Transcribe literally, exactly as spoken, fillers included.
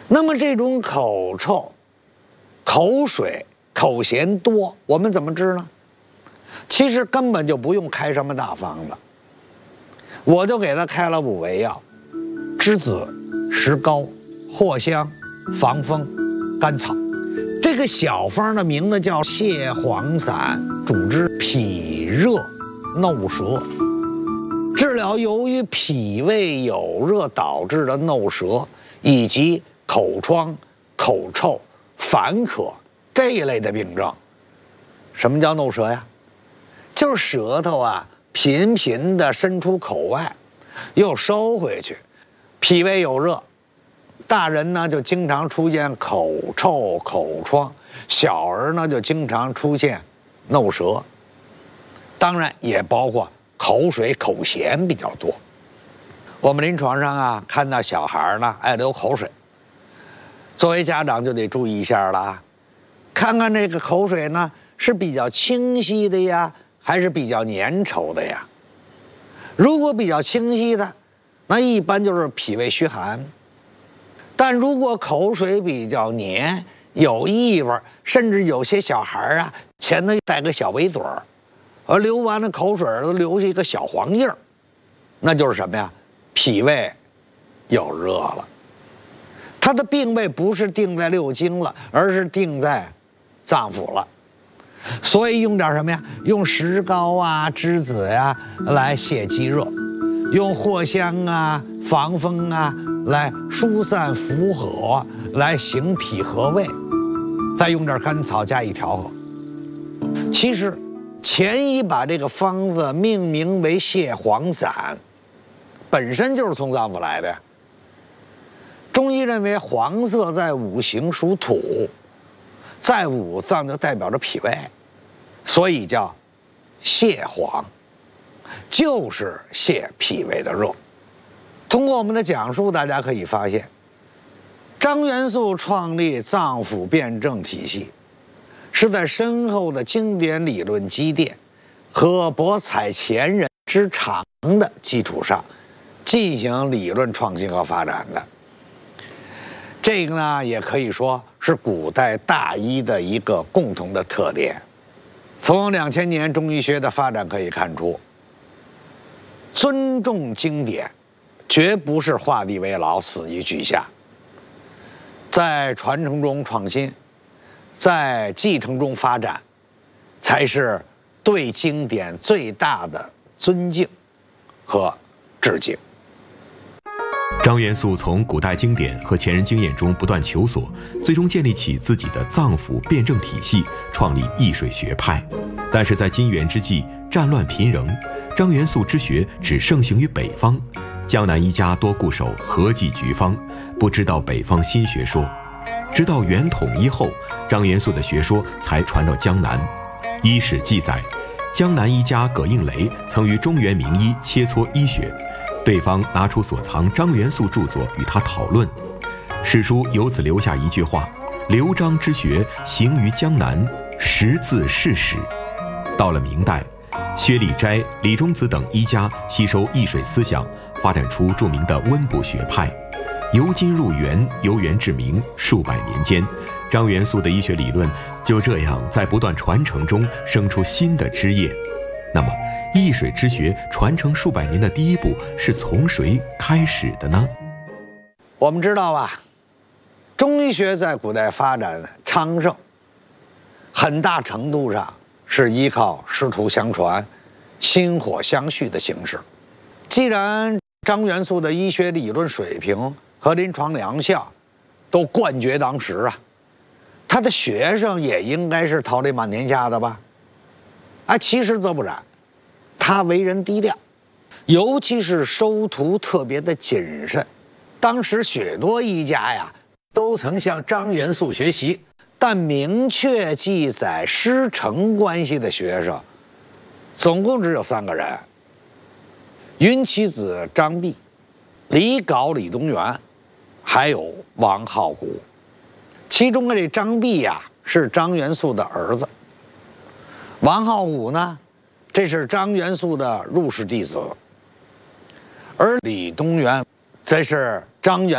那么这种口臭、口水、口涎多，我们怎么治呢？其实根本就不用开什么大方子，我就给他开了五味药：栀子、石膏、藿香、防风、甘草。这个小方的名字叫蟹黄散，主治脾热、耨舌，治疗由于脾胃有热导致的耨舌以及口疮、口臭、烦渴这一类的病症。什么叫耨舌呀？就是舌头啊频频的伸出口外，又收回去，脾胃有热。大人呢就经常出现口臭、口疮，小儿呢就经常出现耨舌，当然也包括口水、口涎比较多。我们临床上啊看到小孩呢爱流口水，作为家长就得注意一下了，看看这个口水呢是比较清晰的呀，还是比较粘稠的呀？如果比较清晰的，那一般就是脾胃虚寒。但如果口水比较黏、有异味，甚至有些小孩啊前头带个小围嘴儿，而流完了口水都留下一个小黄印儿，那就是什么呀？脾胃有热了。他的病位不是定在六经了，而是定在脏腑了。所以用点什么呀？用石膏啊、栀子呀、啊、来泻积热，用藿香啊、防风啊来疏散伏火，来行脾和胃，再用点甘草加以调和。其实钱乙把这个方子命名为蟹黄散，本身就是从脏腑来的。中医认为黄色在五行属土，在五脏就代表着脾胃，所以叫泻黄，就是泻脾胃的热。通过我们的讲述，大家可以发现，张元素创立脏腑辩证体系，是在深厚的经典理论积淀和博采前人之长的基础上，进行理论创新和发展的。这个呢，也可以说是古代大医的一个共同的特点。从两千年中医学的发展可以看出，尊重经典，绝不是画地为牢、死于句下。在传承中创新，在继承中发展，才是对经典最大的尊敬和致敬。 张元素从古代经典和前人经验中不断求索，最终建立起自己的脏腑辩证体系，创立易水学派。但是在金元之际，战乱频仍，张元素之学只盛行于北方，江南医家多固守合剂局方，不知道北方新学说。直到元统一后，张元素的学说才传到江南。医史记载，江南医家葛应雷曾与中原名医切磋医学，对方拿出所藏张元素著作与他讨论，史书由此留下一句话：刘张之学行于江南，识字是史。到了明代，薛礼斋、李中子等医家吸收易水思想，发展出著名的温补学派，由今入元，由元至明，数百年间，张元素的医学理论就这样在不断传承中生出新的枝叶。那么易水之学传承数百年的第一步是从谁开始的呢？ 我们知道啊，中医学在古代发展昌盛，很大程度上是依靠师徒相传、薪火相续的形式。既然张元素的医学理论水平和临床疗效都冠绝当时啊，他的学生也应该是桃李满天下的吧？啊，其实则不然，他为人低调，尤其是收徒特别的谨慎。当时许多医家呀都曾向张元素学习，但明确记载师承关系的学生总共只有三个人：云其子张弼、李杲李东垣，还有王浩古。其中的这张弼呀是张元素的儿子，王浩古呢，这是张元素的入室弟子，而李东垣则是张元